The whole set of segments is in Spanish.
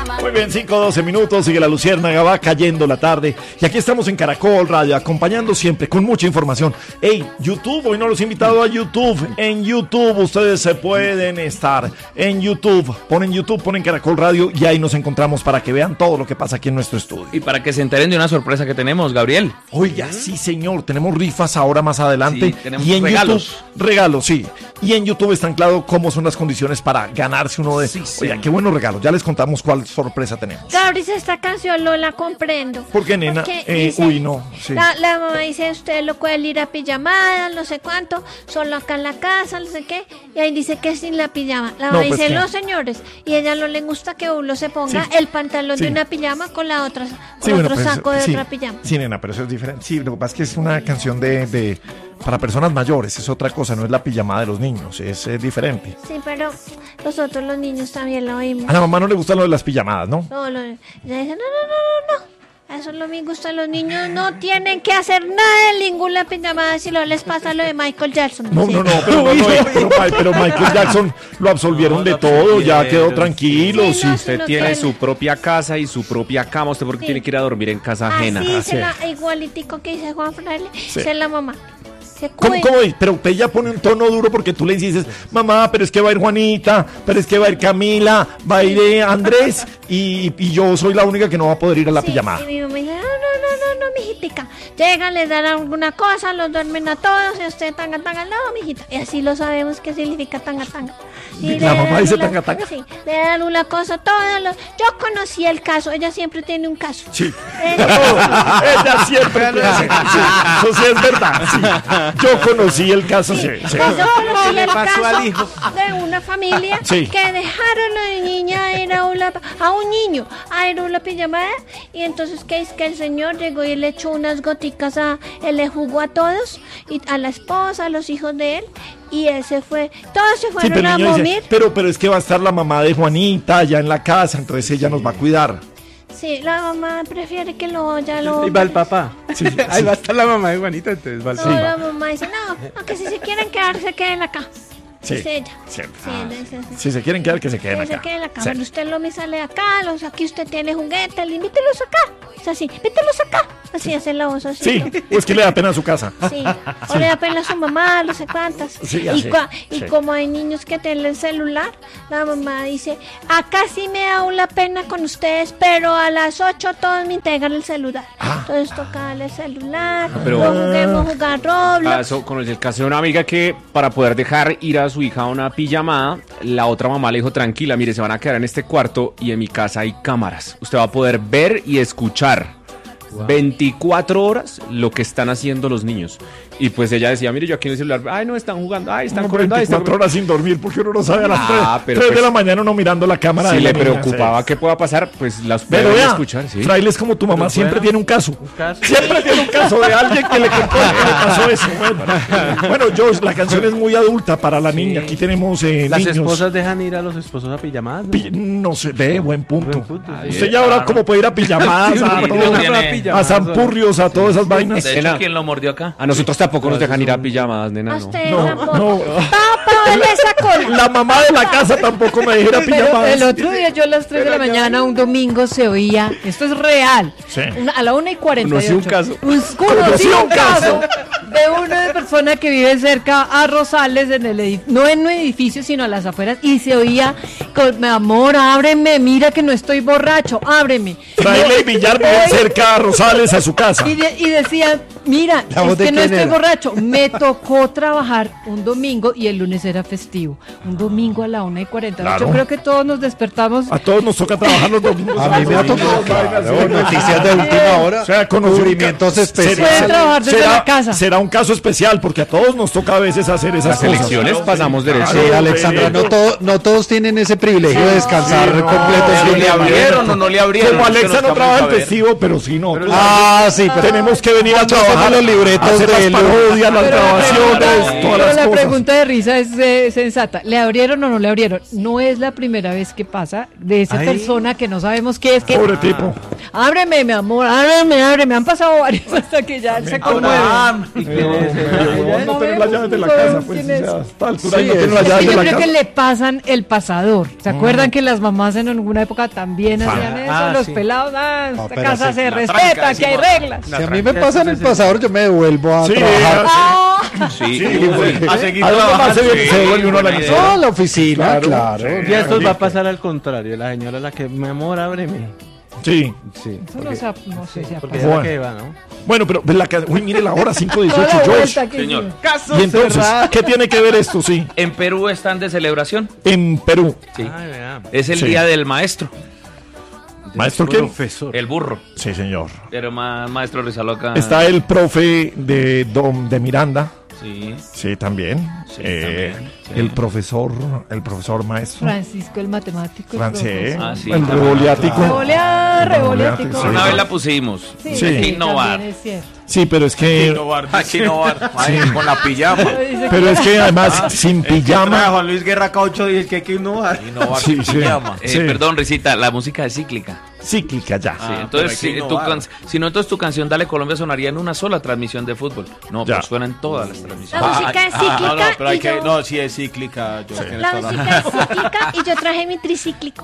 Muy bien, 5:12 minutos, sigue la luciérnaga, va cayendo la tarde. Y aquí estamos en Caracol Radio, acompañando siempre con mucha información. Hey, YouTube, hoy no los he invitado a YouTube. En YouTube ustedes se pueden estar. En YouTube, ponen Caracol Radio y ahí nos encontramos para que vean todo lo que pasa aquí en nuestro estudio. Y para que se enteren de una sorpresa que tenemos, Gabriel. Oiga, sí señor, tenemos rifas ahora más adelante. Sí, tenemos y en regalos. YouTube, regalos, sí. Y en YouTube está claro cómo son las condiciones para ganarse uno de... Sí, Oiga, qué buenos regalos. Ya les contamos cuál sorpresa tenemos. Gabriel, esta canción no la comprendo. ¿Por qué, nena? Dice, Uy, no. Sí. La mamá dice, usted lo puede ir a pijamada, no sé cuánto, solo acá en la casa, no sé qué. Y ahí dice que es sin la pijama. La mamá dice, no, señores. Y a ella no le gusta que uno se ponga el pantalón de una pijama con la otra, otro saco de otra pijama. Sí, nena, pero eso es diferente. Sí, lo que pasa es que es una canción de para personas mayores, es otra cosa, no es la pijamada de los niños, es diferente. Sí, pero nosotros los niños también lo oímos. A la mamá no le gusta lo de las pijamadas, ¿no? No, ella dice, no. Eso no me gusta. Los niños no tienen que hacer nada de ninguna pijamada si no les pasa lo de Michael Jackson. No, pero Michael Jackson lo absolvieron de todo, ya quedó tranquilo. Si usted tiene su propia casa y su propia cama, ¿usted por qué tiene que ir a dormir en casa ajena? Igualitico que dice Juan Fraile, es la mamá. ¿Cómo? Pero usted ya pone un tono duro porque tú le dices, mamá, pero es que va a ir Juanita, pero es que va a ir Camila, va a ir Andrés y yo soy la única que no va a poder ir a la pijamada. Y mi mamá dice, no, mijitica. Llegan, les dan alguna cosa, los duermen a todos y usted tanga, no, mijita. Y así lo sabemos qué significa tanga. Y ¿la mamá dice tanga? Sí, le dan una cosa, yo conocí el caso, ella siempre tiene un caso. Sí. Ella siempre tiene ese caso. Sí, eso sí es verdad, sí. Yo conocí el caso, sí. Yo conocí el caso de una familia que dejaron a la niña a ir a un niño a ir a una pijamada y entonces que es que el señor llegó y le echó unas goticas él le jugó a todos y a la esposa, a los hijos de él y él se fue, todos se fueron a dormir. Pero es que va a estar la mamá de Juanita allá en la casa, entonces ella nos va a cuidar. Sí, la mamá prefiere que Y va el papá. Sí. Ahí va a estar la mamá de Juanita, entonces va el papá. La mamá dice, que si se quieren quedar, se queden acá. Sí, dice ella. Si se quieren quedar, que se queden acá. Se queden acá. Bueno, usted lo me sale acá, aquí usted tiene juguetes, invítelos acá. Es así, invítelos acá. Así hace la voz así. Sí, pues que le da pena a su casa. Sí, o le da pena a su mamá, no sé cuántas. Sí, y como hay niños que tienen el celular, la mamá dice, acá sí me da una pena con ustedes, pero a las 8 todos me integran el celular. Entonces toca darle el celular, juguemos jugar Roblox. Con el caso de una amiga que para poder dejar ir a su hija a una pijamada, la otra mamá le dijo, tranquila, mire, se van a quedar en este cuarto y en mi casa hay cámaras. Usted va a poder ver y escuchar 24 horas lo que están haciendo los niños. Y pues ella decía, mire, yo aquí en el celular, ay, no, están jugando, ay, están corriendo, 24 horas sin dormir, porque uno no sabe a las 3 pues, de la mañana uno mirando la cámara. Si le preocupaba que pueda pasar, pues las puede escuchar, sí. Fraile es como tu mamá, siempre tiene un caso. Siempre tiene un caso de alguien que le contó que le pasó eso. Bueno, George, la canción es muy adulta para la niña. Aquí tenemos ¿Las niños. esposas dejan ir a los esposos a pijamadas? No sé, buen punto. Usted ya ahora como puede ir a pijamadas, a Sanpurrios, a todas esas vainas. De hecho, ¿quién lo mordió acá? A nosotros tampoco nos dejan ir a pijamadas, nena, no. La mamá de la casa tampoco me deja ir a pijamadas. El otro día yo a las 3 de la mañana, un domingo, se oía, esto es real, a la 1:48. Conocí un caso. Conocí un caso de una persona que vive cerca a Rosales, no en un edificio, sino a las afueras, y se oía, mi amor, ábreme, mira que no estoy borracho, ábreme. Fraile y Villar viven cerca a Rosales, a su casa. Y decía, mira, es que no estoy borracho. Me tocó trabajar un domingo y el lunes era festivo. Un domingo a la 1:48. Claro. Yo creo que todos nos despertamos. A todos nos toca trabajar los domingos. A mí me ha tocado. Noticias de última hora. O sea, cubrimientos especiales. Pueden trabajar desde la casa. Será un caso especial porque a todos nos toca a veces hacer esas cosas. Las elecciones pasamos derecho. Sí, Alexandra, no todos tienen ese privilegio de descansar completo. ¿Le abrieron o no le abrieron? Como Alexa no trabaja el festivo, pero sí no. Sí, pero tenemos que venir a trabajar trabajar, los libretos hacer las de parodias, las grabaciones, todas las la cosas. pregunta de risa es sensata. ¿Le abrieron o no le abrieron? No es la primera vez que pasa de esa persona que no sabemos qué es. Que, Pobre tipo. Ábreme, mi amor, ábreme. Han pasado varios hasta que ya se conmueve. No tener las llaves de la casa, pues. ¿Quién es? O sea, hasta la altura Sí, y no tener es las Es llaves que de yo la creo que casa. le pasan el pasador. ¿Se acuerdan que las mamás en alguna época también hacían eso? Los pelados, esta pero casa sí, se la respeta, tranca, que hay decimos. reglas. Si a mí me pasan el pasador, yo me devuelvo a Sí, trabajar. Sí, porque a seguir ¿a dónde más se trabajando. devuelve uno a la Sí, emisora? No, a la oficina, claro. Y esto va a pasar al contrario. La señora es la que, mi amor, ábreme. Sí. Sí. Eso no sé si ha Porque pasado. es la que va, ¿no? Bueno, pero ven la casa. Uy, mire la hora, 5:18, Toda la George. vuelta que Señor. sí. Y entonces, ¿qué tiene que ver esto? Sí, En Perú están de celebración. en Perú. Sí. Ay, vea. Es el Sí. día del maestro, ¿Maestro qué? Profesor. el burro. Sí, señor. Pero maestro Rizaloca. Está el profe de Miranda. Sí. Sí, también. Sí, también, sí. El profesor maestro. Francisco el matemático. Francés. Ah, sí. El revoliático. Revoliático. Sí. Una vez la pusimos. Sí, Hay Sí. que innovar. también es cierto. Sí, pero es que. Hay que innovar. Ay, con la pijama. Dice Pero es que además, sin pijama. Juan Luis Guerra Caucho dice que hay que innovar. Innovar Sí, con sí. pijama. Sí. Perdón, Risita, la música es cíclica. Cíclica ya. Sí, entonces, pero hay que si, innovar. si no, entonces tu canción Dale Colombia sonaría en una sola transmisión de fútbol. No, Ya. pero suena en todas las La transmisiones. música es cíclica No, pero hay y que. yo... No, sí es cíclica. Yo tienes La toda música es cíclica y yo traje mi tricíclico.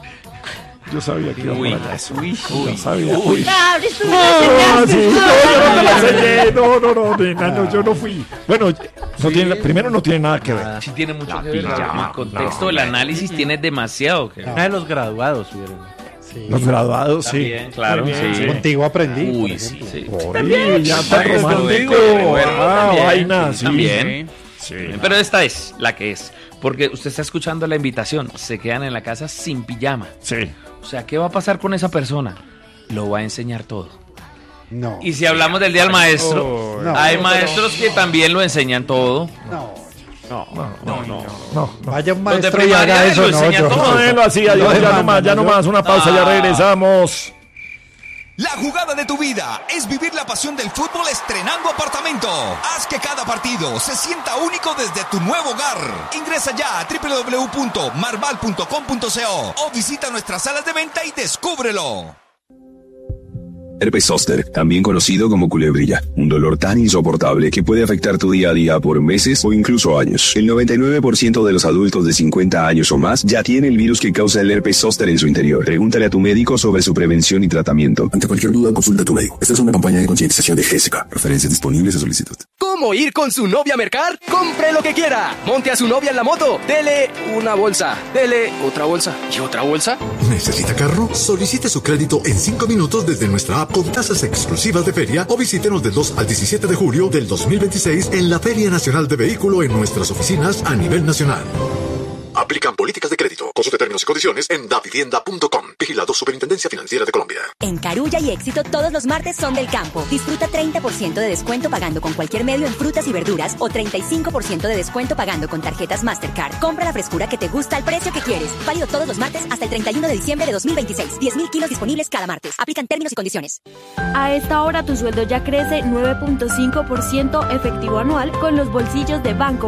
Yo sabía que iba Uy, para allá eso. uy, Yo sabía. Uy. Ah, abres tú, Ah, sí, no, yo no te la enseñé. No, nena, no, yo no fui. Bueno, no tiene, primero no tiene nada que ver. Sí tiene mucho que ver. pijama. El contexto del análisis tiene demasiado que ver. Una de los graduados, vieron. Los graduados, sí. También, claro, Muy bien, sí. Contigo aprendí. por Uy, ejemplo. sí. Oye, ya está Maestro, romántico. bueno, Ah, también, vaina, sí, sí. también. Sí. Pero esta es la que es. Porque usted está escuchando la invitación. Se quedan en la casa sin pijama. Sí. O sea, ¿qué va a pasar con esa persona? Lo va a enseñar todo. No. Y si hablamos del Día del Maestro, No. hay maestros que también lo enseñan todo. No. Vaya un Los de maestro y haga primaria eso, lo no, enseñan yo. todo. Bueno, así, adiós, ya no más, una pausa, ya regresamos. La jugada de tu vida es vivir la pasión del fútbol estrenando apartamento. Haz que cada partido se sienta único desde tu nuevo hogar. Ingresa ya a www.marval.com.co o visita nuestras salas de venta y descúbrelo. Herpes zóster, también conocido como culebrilla, un dolor tan insoportable que puede afectar tu día a día por meses o incluso años. El 99% de los adultos de 50 años o más ya tiene el virus que causa el herpes zóster en su interior. Pregúntale a tu médico sobre su prevención y tratamiento. Ante cualquier duda, consulta a tu médico. Esta es una campaña de concientización de GESICA. Referencias disponibles a solicitud. ¿Cómo ir con su novia a mercar? ¡Compre lo que quiera! Monte a su novia en la moto. Dele una bolsa. Dele otra bolsa. ¿Y otra bolsa? ¿Necesita carro? Solicite su crédito en 5 minutos desde nuestra app con tasas exclusivas de feria o visítenos del 2 al 17 de julio del 2026 en la Feria Nacional de Vehículo en nuestras oficinas a nivel nacional. Aplican políticas de crédito. Consulte términos y condiciones en davivienda.com. Vigilado Superintendencia Financiera de Colombia. En Carulla y Éxito todos los martes son del campo. Disfruta 30% de descuento pagando con cualquier medio en frutas y verduras o 35% de descuento pagando con tarjetas Mastercard. Compra la frescura que te gusta al precio que quieres. Válido todos los martes hasta el 31 de diciembre de 2026. 10.000 kilos disponibles cada martes. Aplican términos y condiciones. A esta hora tu sueldo ya crece 9.5% efectivo anual con los bolsillos de Banco